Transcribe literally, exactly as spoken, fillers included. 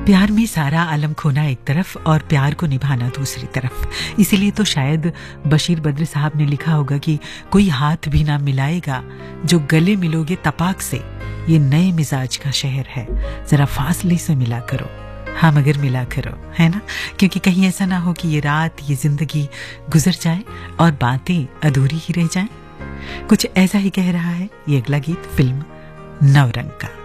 प्यार में सारा आलम खोना एक तरफ और प्यार को निभाना दूसरी तरफ। इसीलिए तो शायद बशीर बद्र साहब ने लिखा होगा कि कोई हाथ भी ना मिलाएगा, जो गले मिलोगे तपाक से, ये नए मिजाज का शहर है, जरा फासले से मिला करो, हाँ मगर मिला करो, है ना? क्योंकि कहीं ऐसा ना हो कि ये रात, ये जिंदगी गुजर जाए और बातें अधूरी ही रह जाएं। कुछ ऐसा ही कह रहा है ये अगला गीत फिल्म नवरंग का।